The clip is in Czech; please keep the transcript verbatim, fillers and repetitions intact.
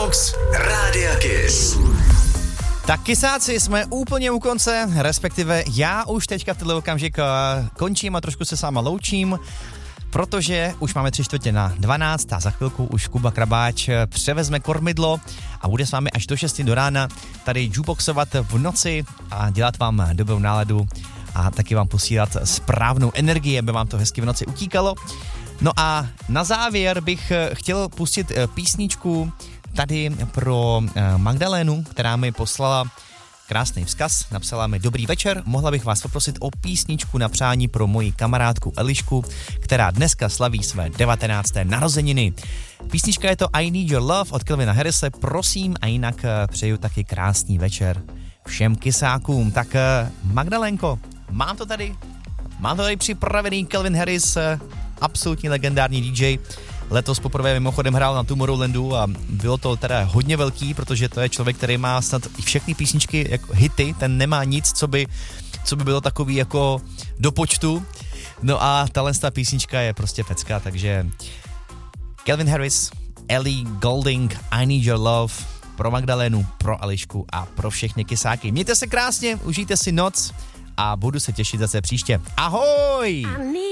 Box Rádia Kiss. Tak kysáci, jsme úplně u konce, respektive já už teďka v tenhle okamžik končím a trošku se s váma loučím, protože už máme tři čtvrtě na dvanáct a za chvilku už Kuba Krabáč převezme kormidlo a bude s vámi až do šesti do rána tady jukeboxovat v noci a dělat vám dobrou náladu a taky vám posílat správnou energii, aby vám to hezky v noci utíkalo. No a na závěr bych chtěl pustit písničku tady pro Magdalénu, která mi poslala krásný vzkaz, napsala mi: dobrý večer, mohla bych vás poprosit o písničku na přání pro moji kamarádku Elišku, která dneska slaví své devatenácté narozeniny. Písnička je to I Need Your Love od Calvina Harrise, prosím, a jinak přeju taky krásný večer všem kysákům. Tak Magdalénko, mám to tady, mám to tady připravený. Calvin Harris, absolutní legendární D J. Letos poprvé mimochodem hrál na Tomorrowlandu a bylo to teda hodně velký, protože to je člověk, který má snad i všechny písničky jako hity, ten nemá nic, co by, co by bylo takový jako do počtu. No a tahle písnička je prostě pecka, takže Calvin Harris, Ellie Goulding, I Need Your Love, pro Magdalénu, pro Elišku a pro všechny kysáky. Mějte se krásně, užijte si noc a budu se těšit zase příště. Ahoj!